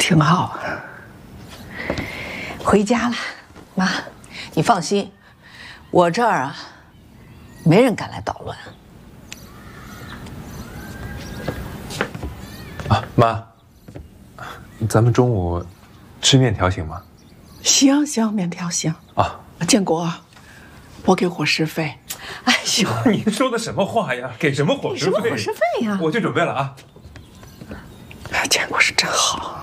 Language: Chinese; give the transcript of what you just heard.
挺好。回家了，妈，你放心，我这儿啊，没人敢来捣乱。 啊，妈，咱们中午吃面条行吗？ 行行，面条行啊。 建国，我给伙食费。哎呦， 您说的什么话呀？给什么伙食费？ 什么伙食费呀？ 我去准备了啊。 建国是真好。